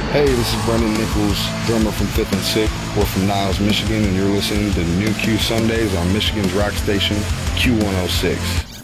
Hey, this is Brendan Nichols, drummer from Fifth and Sick. We're from Niles, Michigan, and you're listening to New Q Sundays on Michigan's rock station, Q106.